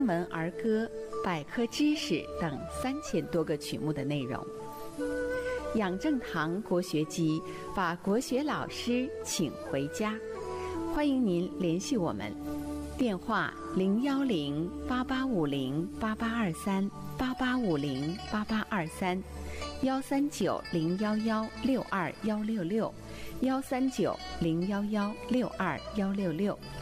文儿歌、百科知识等3000多个曲目的内容。养正堂国学集把国学老师请回家，欢迎您联系我们，电话010-8850-8823，8850-8823，139-011-62166，139-011-62166。